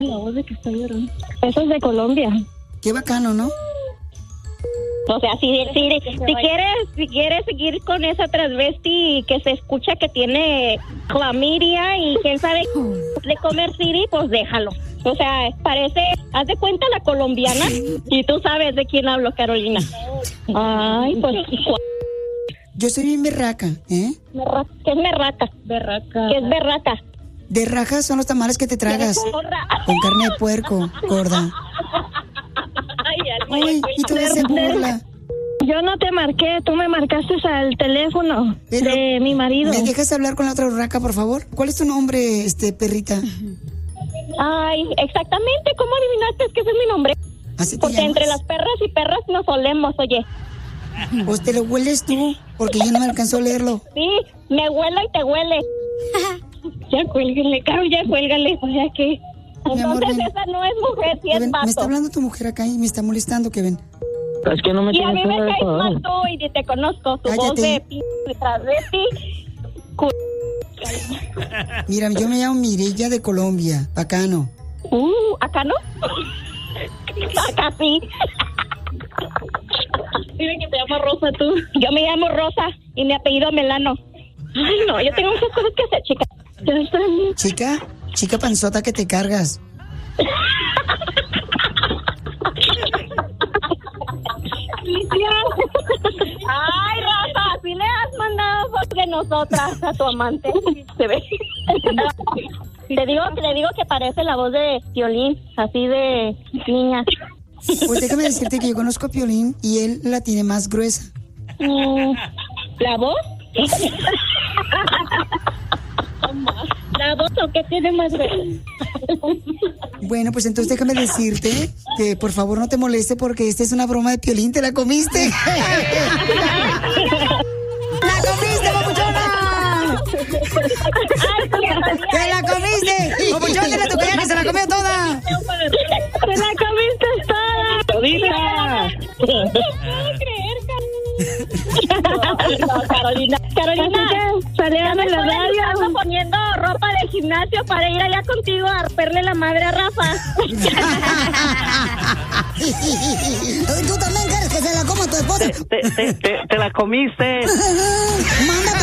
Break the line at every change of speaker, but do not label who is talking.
La voz de que está llorando. Eso es de Colombia.
Qué bacano, ¿no?
O sea, si quieres seguir con esa transvesti que se escucha que tiene clamidia y quién sabe de comer Siri, pues déjalo. O sea, parece, haz de cuenta la colombiana y tú sabes de quién hablo, Carolina. Ay, pues...
Yo soy bien berraca, ¿eh?
¿Qué es berraca? ¿Qué es berraca?
De rajas son los tamales que te tragas. Con carne de puerco, gorda. Ay, y tú se burla.
Yo no te marqué, tú me marcaste al teléfono de mi marido.
¿Me dejas hablar con la otra urraca, por favor? ¿Cuál es tu nombre, perrita?
Ay, exactamente, ¿cómo adivinaste que ese es mi nombre?
¿Así te
Porque
llamas?
entre las perras y perras nos olemos, oye.
Pues te lo hueles tú, porque yo no me alcanzó a leerlo.
Sí, me huele y te huele. Ya cuélgale, Caro, ya cuélgale, o sea que... Entonces esa no es mujer, sí es vato.
Me está hablando tu mujer acá y me está molestando, Kevin.
Es que no me
y a mí me
tienes
caes
nada.
mal tú y ni te conozco. Tu
Cállate.
voz de p*** detrás de ti.
Mira, yo me llamo Mireya de Colombia, bacano.
¿Acá no? Acá sí. Dime que te llamas Rosa tú. Yo me llamo Rosa y mi apellido Melano. Ay, no, yo tengo muchas cosas que hacer, chica. Ya están.
Chica panzota que te cargas.
Ay, Rosa, ¿sí le has mandado fotos de nosotras a tu amante? Se ve. Te digo que parece la voz de Piolín, así de niña.
Pues déjame decirte que yo conozco a Piolín y él la tiene más gruesa.
¿La voz? ¿La voz o qué tiene más gruesa?
Bueno, pues entonces déjame decirte que por favor no te moleste porque esta es una broma de Piolín, ¿te la comiste? ¡La comiste, papuchona! ¡Te la comiste! ¡Papuchón, dile a tu criada que se la comió toda!
¡Te la comiste toda!
¡Todita!
No puedo creer, Carolina, salieron en la radio. Estamos poniendo ropa de gimnasio para ir allá contigo a romperle la madre a Rafa.
¿Tú también quieres que se la coma tu esposa?
Te la comiste.
Mándate